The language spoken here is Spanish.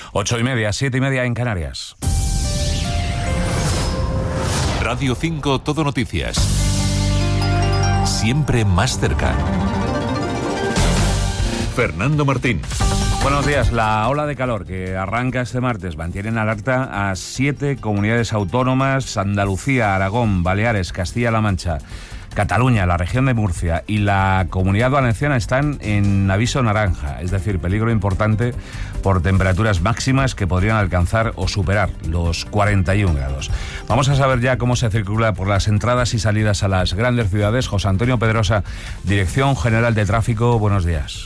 8:30, 7:30 en Canarias. Radio 5 Todo Noticias. Siempre más cerca. Fernando Martín. Buenos días. La ola de calor que arranca este martes mantiene en alerta a 7 comunidades autónomas: Andalucía, Aragón, Baleares, Castilla-La Mancha, Cataluña, la región de Murcia y la Comunidad Valenciana están en aviso naranja, es decir, peligro importante por temperaturas máximas que podrían alcanzar o superar los 41 grados. Vamos a saber ya cómo se circula por las entradas y salidas a las grandes ciudades. José Antonio Pedrosa, Dirección General de Tráfico, buenos días.